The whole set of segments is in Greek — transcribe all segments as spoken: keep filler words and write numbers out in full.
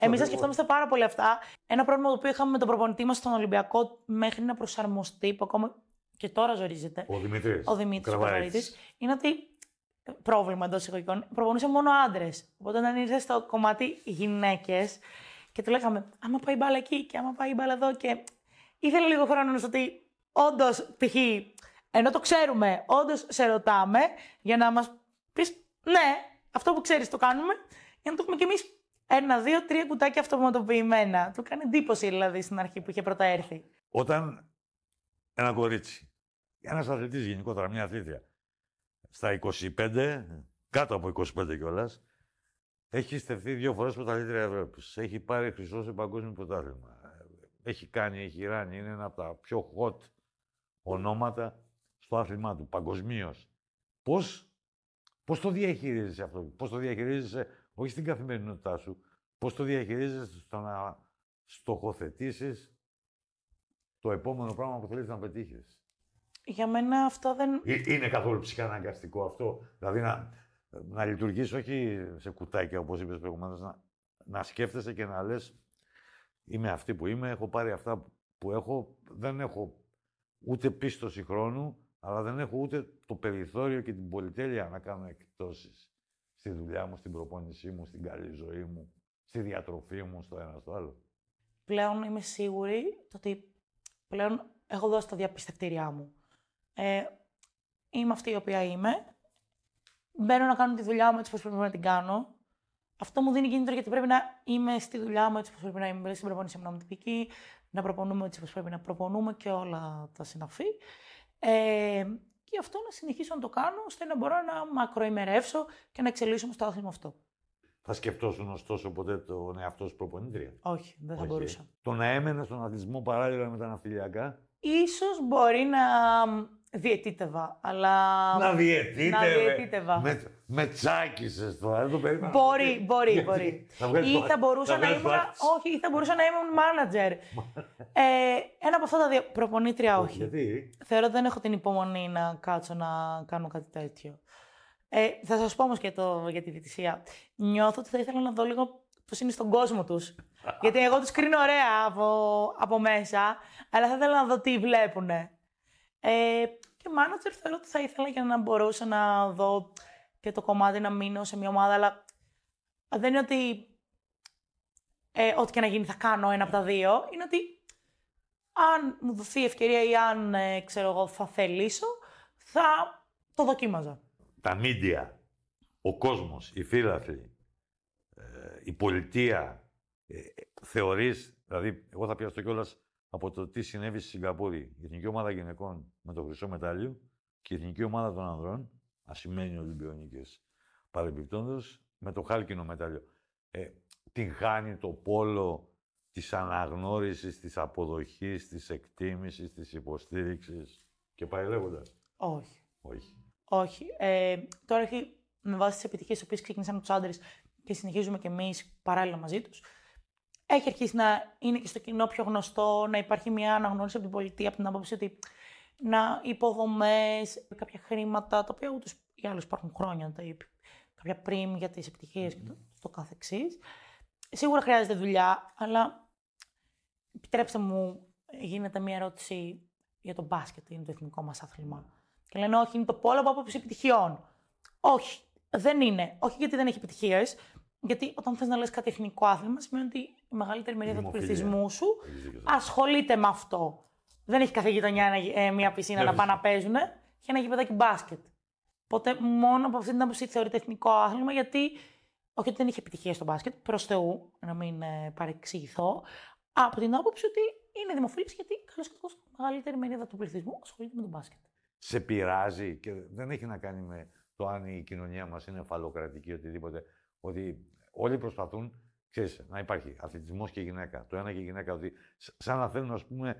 Εμείς θα σκεφτόμαστε πάρα πολύ αυτά. Ένα πρόβλημα το οποίο είχαμε με τον προπονητή μας στον Ολυμπιακό μέχρι να προσαρμοστεί, που ακόμα και τώρα ζορίζεται. Ο Δημήτρης. Ο Δημήτρης ο Καρβαρίτης. Είναι ότι. Πρόβλημα εντός εισαγωγικών. Προπονούσε μόνο άντρες. Οπότε όταν ήρθε στο κομμάτι γυναίκες και του λέγαμε, άμα πάει μπάλα εκεί και άμα πάει μπάλα εδώ. Και ήθελε λίγο χρόνο στο ότι όντως π.χ. ενώ το ξέρουμε, όντως σε ρωτάμε για να μας πεις, ναι, αυτό που ξέρεις το κάνουμε, για να το έχουμε κι εμείς ένα, δύο, τρία κουτάκια αυτοματοποιημένα. Του κάνει εντύπωση δηλαδή στην αρχή που είχε πρώτα έρθει. Όταν ένα κορίτσι, ένας αθλητής γενικότερα, μια αθλήτρια, στα είκοσι πέντε, κάτω από είκοσι πέντε κιόλας, έχει στεφθεί δύο φορές πρωταθλήτρια Ευρώπης. Έχει πάρει χρυσό σε παγκόσμιο πρωτάθλημα. Έχει κάνει, έχει ράνει, είναι ένα από τα πιο hot ονόματα στο άθλημά του, παγκοσμίως. Πώς, πώς το διαχειρίζεσαι αυτό, πώς το διαχειρίζεσαι, όχι στην καθημερινότητά σου, πώς το διαχειρίζεσαι στο να στοχοθετήσεις το επόμενο πράγμα που θέλεις να πετύχεις. Για μένα αυτό δεν... Είναι καθόλου ψυχαναγκαστικό αυτό, δηλαδή να, να λειτουργείς όχι σε κουτάκια, όπως είπες προηγουμένως, να, να σκέφτεσαι και να λες είμαι αυτή που είμαι, έχω πάρει αυτά που έχω, δεν έχω ούτε πίστοση χρόνου, αλλά δεν έχω ούτε το περιθώριο και την πολυτέλεια να κάνω εκτόσεις στη δουλειά μου, στην προπόνησή μου, στην καλή ζωή μου, στη διατροφή μου, στο ένα στο άλλο. Πλέον είμαι σίγουρη ότι πλέον έχω δώσει τα διαπιστευτήριά μου. Ε, είμαι αυτή η οποία είμαι. Μπαίνω να κάνω τη δουλειά μου έτσι όπως πρέπει να την κάνω. Αυτό μου δίνει κίνητρο γιατί πρέπει να είμαι στη δουλειά μου έτσι όπως πρέπει να είμαι. Στην προπόνηση μου να είμαι τυπική, να προπονούμε έτσι όπως πρέπει να προπονούμε και όλα τα συναφή. Ε, και αυτό να συνεχίσω να το κάνω ώστε να μπορώ να μακροημερεύσω και να εξελίσσομαι στο άθλημα αυτό. Θα σκεφτόσουν ωστόσο ποτέ τον εαυτό σου προπονήτρια? Όχι, δεν θα Όχι. μπορούσα. Το να έμενε στον αθλητισμό παράλληλα με τα ναυτιλιακά. Ίσως μπορεί να διαιτήτευα, αλλά... Να διαιτήτευε. Να διαιτήτευα. Με, με τσάκισες τώρα, δεν το περίμενα. Μπορεί, μπορεί, μπορεί. Θα Ή θα μπορούσα να ήμουν... Όχι, ή θα μπορούσα να ήμουν manager. ε, ένα από αυτά τα δύο... Προπονήτρια όχι. Γιατί? Θεωρώ ότι δεν έχω την υπομονή να κάτσω να κάνω κάτι τέτοιο. Ε, θα σας πω όμως και το, για τη διαιτησία. Νιώθω ότι θα ήθελα να δω λίγο πώς είναι στον κόσμο τους. Γιατί εγώ τους κρίνω ωραία από, από μέσα, αλλά θα ήθελα να δω τι βλέπουνε. Ε, και manager θεωρώ ότι θα ήθελα για να μπορούσα να δω και το κομμάτι να μείνω σε μια ομάδα, αλλά δεν είναι ότι ε, ό,τι και να γίνει θα κάνω ένα από τα δύο. Είναι ότι αν μου δοθεί ευκαιρία ή αν ε, ξέρω εγώ θα θελήσω, θα το δοκίμαζα. Τα μίντια, ο κόσμος, οι φίλαθλοι, ε, η πολιτεία, ε, θεωρείς, δηλαδή, εγώ θα πιαστώ κιόλας από το τι συνέβη στη Σιγκαπούρη. Η Εθνική Ομάδα Γυναικών με το χρυσό μετάλλιο και η Εθνική Ομάδα των Ανδρών, ασημένοι Ολυμπιονίκες παρεμπιπτόντως, με το χάλκινο μετάλλιο. Ε, την χάνει το πόλο της αναγνώρισης, της αποδοχής, της εκτίμησης, της υποστήριξης και πάει λέγοντας. Όχι. Όχι. Όχι. Ε, τώρα έχει με βάση τις επιτυχίες τις οποίες ξεκίνησαν τους άντρες και συνεχίζουμε κι εμείς παράλληλα μαζί τους. Έχει αρχίσει να είναι και στο κοινό πιο γνωστό, να υπάρχει μια αναγνώριση από την πολιτεία, από την άποψη ότι να υποδομές, κάποια χρήματα, τα οποία ούτως ή άλλως υπάρχουν χρόνια, τα είπε, κάποια πριμ για τις επιτυχίες και το, το καθεξής. Σίγουρα χρειάζεται δουλειά, αλλά επιτρέψτε μου, γίνεται μια ερώτηση για το μπάσκετ, είναι το εθνικό μας άθλημα. Και λένε όχι, είναι το πόλο από άποψη επιτυχιών. Όχι, δεν είναι. Όχι γιατί δεν έχει επιτυχίες. Γιατί όταν θες να λες κάτι εθνικό άθλημα, σημαίνει ότι η μεγαλύτερη μερίδα του πληθυσμού σου ασχολείται με αυτό. Δεν έχει κάθε γειτονιά ε, μια πισίνα να πάνε να παίζουν και ένα γηπεδάκι μπάσκετ. Οπότε μόνο από αυτή την άποψη θεωρείται εθνικό άθλημα, γιατί όχι ότι δεν είχε επιτυχία στο μπάσκετ, προς Θεού, να μην ε, παρεξηγηθώ, από την άποψη ότι είναι δημοφιλής, γιατί καλώς και η μεγαλύτερη μερίδα του πληθυσμού ασχολείται με τον μπάσκετ. Σε πειράζει και δεν έχει να κάνει με το αν η κοινωνία μας είναι φαλοκρατική ή οτιδήποτε. Ότι όλοι προσπαθούν, ξέρεις, να υπάρχει αθλητισμός και γυναίκα. Το ένα και η γυναίκα, ότι σαν να θέλουν, ας πούμε,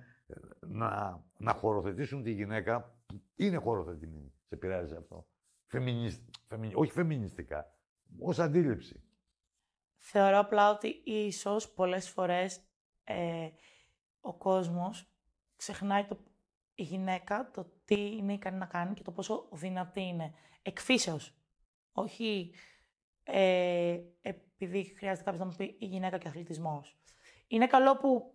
να, να χωροθετήσουν τη γυναίκα που είναι χωροθετημένη. Σε πειράζει αυτό? Φεμινισ, φεμι, όχι φεμινιστικά, ως αντίληψη. Θεωρώ απλά ότι ίσως πολλές φορές ε, ο κόσμος ξεχνάει το, η γυναίκα το τι είναι ικανή να κάνει και το πόσο δυνατή είναι. Εκφύσεως. Όχι ε, επειδή χρειάζεται κάποιο να μου πει η γυναίκα και αθλητισμός. Είναι καλό που